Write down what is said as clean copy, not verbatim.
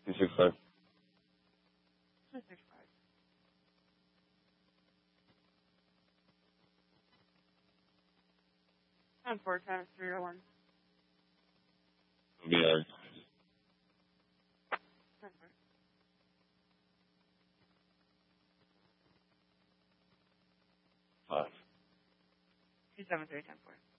265. 265. On 4 times 301. It'll be ours. 5. 273, 10-4.